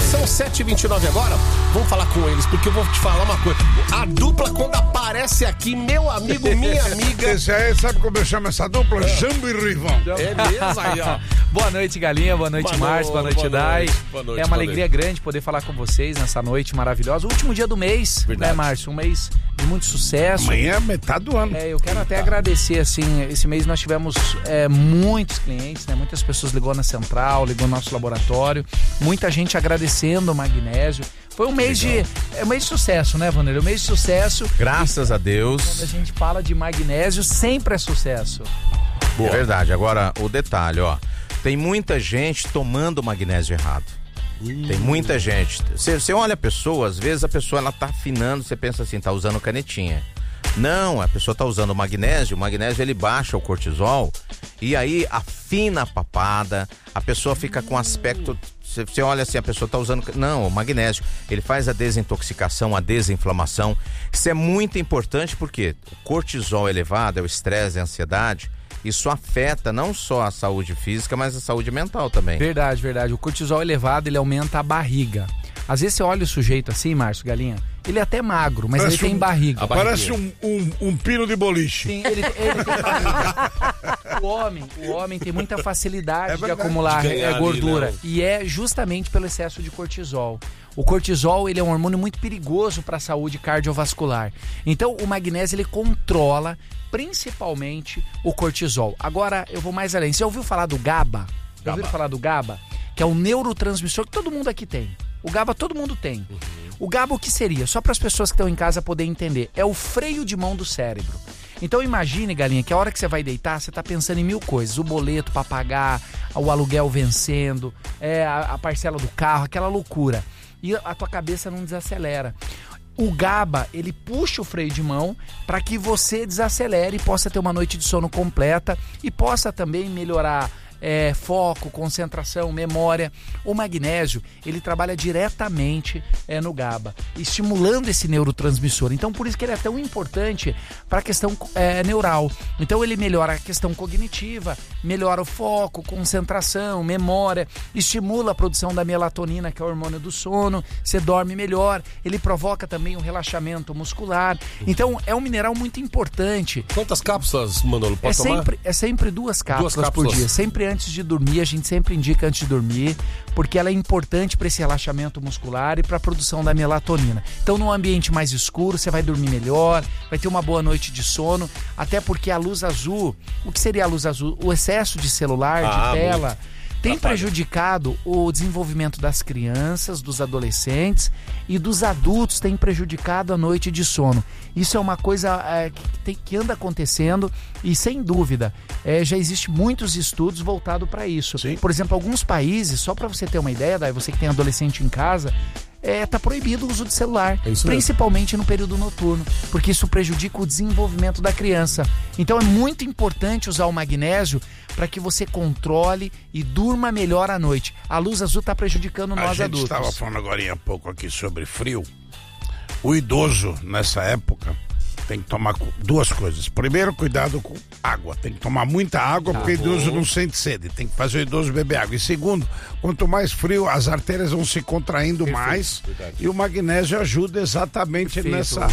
São 7h29 agora. Vamos falar com eles, porque eu vou te falar uma coisa. A dupla, quando aparece aqui, meu amigo, minha amiga... Esse aí, sabe como eu chamo essa dupla? Jambo e Rivão. É mesmo aí, ó. Boa noite, Galinha. Boa noite, Márcio. Boa noite, Dai. É uma alegria grande poder falar com vocês nessa noite maravilhosa. O último dia do mês, né, Márcio? Um mês de muito sucesso. Amanhã é metade do ano. Eu quero até agradecer, assim, esse mês nós tivemos muitos clientes, né? Muitas pessoas ligou na central, ligou no nosso laboratório. Muita gente agradecendo o magnésio. Foi um mês de sucesso, né, Vanderlei? Um mês de sucesso. Graças a Deus. Quando a gente fala de magnésio, sempre é sucesso. Boa. É verdade. Agora, o detalhe, ó. Tem muita gente tomando magnésio errado. Tem muita gente. Você olha a pessoa, às vezes a pessoa ela tá afinando, você pensa assim, tá usando canetinha. Não, a pessoa tá usando o magnésio ele baixa o cortisol e aí afina a papada, a pessoa fica com aspecto... Você olha assim, a pessoa tá usando... Não, o magnésio, ele faz a desintoxicação, a desinflamação. Isso é muito importante porque o cortisol elevado, é o estresse, a ansiedade, isso afeta não só a saúde física, mas a saúde mental também. Verdade, verdade. O cortisol elevado, ele aumenta a barriga. Às vezes você olha o sujeito assim, Márcio, Galinha, ele é até magro, mas parece ele tem barriga. Parece um pino de boliche. Sim, ele tem barriga. O homem tem muita facilidade de acumular gordura. Ali, e é justamente pelo excesso de cortisol. O cortisol, ele é um hormônio muito perigoso para a saúde cardiovascular. Então, o magnésio, ele controla principalmente o cortisol. Agora, eu vou mais além. Você já ouviu falar do GABA? Já ouviu falar do GABA? Que é um neurotransmissor que todo mundo aqui tem. O GABA todo mundo tem. O GABA o que seria? Só para as pessoas que estão em casa poderem entender. É o freio de mão do cérebro. Então imagine, Galinha, que a hora que você vai deitar, você tá pensando em mil coisas. O boleto para pagar, o aluguel vencendo, a parcela do carro, aquela loucura. E a tua cabeça não desacelera. O GABA, ele puxa o freio de mão para que você desacelere e possa ter uma noite de sono completa e possa também melhorar foco, concentração, memória. O magnésio, ele trabalha diretamente no GABA, estimulando esse neurotransmissor. Então, por isso que ele é tão importante para a questão neural. Então, ele melhora a questão cognitiva, melhora o foco, concentração, memória, estimula a produção da melatonina, que é o hormônio do sono, você dorme melhor, ele provoca também o relaxamento muscular. Então, é um mineral muito importante. Quantas cápsulas, Manolo, pode tomar? É sempre duas cápsulas por dia, sempre antes de dormir, a gente sempre indica antes de dormir, porque ela é importante para esse relaxamento muscular e para a produção da melatonina. Então, num ambiente mais escuro, você vai dormir melhor, vai ter uma boa noite de sono, até porque a luz azul, o que seria a luz azul? O excesso de celular, de tela, tem prejudicado o desenvolvimento das crianças, dos adolescentes e dos adultos, tem prejudicado a noite de sono. Isso é uma coisa que anda acontecendo e, sem dúvida, já existe muitos estudos voltados para isso. Sim. Por exemplo, alguns países, só para você ter uma ideia, Dai, você que tem adolescente em casa, tá proibido o uso de celular, principalmente no período noturno, porque isso prejudica o desenvolvimento da criança. Então é muito importante usar o magnésio para que você controle e durma melhor à noite. A luz azul está prejudicando nós adultos. A gente estava falando agora há pouco aqui sobre frio. O idoso, nessa época, tem que tomar duas coisas. Primeiro, cuidado com água. Tem que tomar muita água, porque o idoso não sente sede. Tem que fazer o idoso beber água. E segundo, quanto mais frio, as artérias vão se contraindo mais. Verdade. E o magnésio ajuda exatamente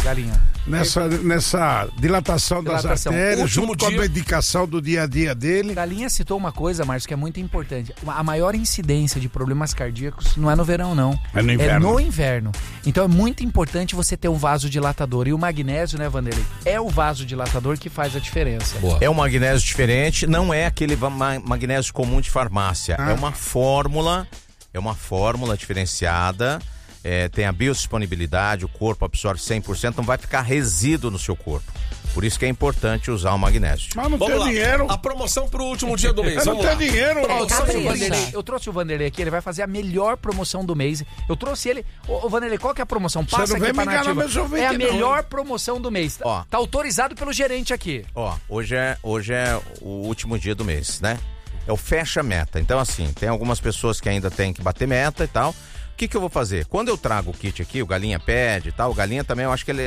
nessa dilatação das artérias, junto com a medicação do dia a dia dele. Galinha citou uma coisa, Márcio, que é muito importante. A maior incidência de problemas cardíacos não é no verão, não. É no inverno. É no inverno. Então é muito importante você ter um vasodilatador. E o magnésio, né, Vanderlei, é o vasodilatador que faz a diferença. Boa. É um magnésio diferente, não é aquele magnésio comum de farmácia. É uma fórmula diferenciada, tem a biodisponibilidade, o corpo absorve 100%, não vai ficar resíduo no seu corpo. Por isso que é importante usar o magnésio. Mas não tem dinheiro. A promoção pro último dia do mês. Não tem dinheiro. Eu trouxe o Vanderlei aqui, ele vai fazer a melhor promoção do mês. Eu trouxe ele. Ô Vanderlei, qual que é a promoção? Passa aqui pra Nativa. É a melhor promoção do mês. Ó, tá autorizado pelo gerente aqui. Ó, hoje é o último dia do mês, né? É o fecha meta. Então, assim, tem algumas pessoas que ainda tem que bater meta e tal. O que eu vou fazer? Quando eu trago o kit aqui, o Galinha pede e tal, o Galinha também, eu acho que ele